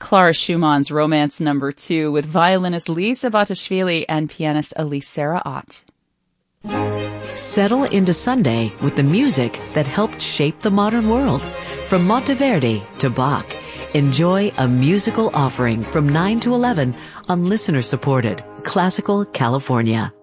Clara Schumann's Romance No. 2 with violinist Lisa Batashvili and pianist Elise Sarah Ott. Settle into Sunday with the music that helped shape the modern world. From Monteverdi to Bach, enjoy a musical offering from 9 to 11 on listener-supported Classical California.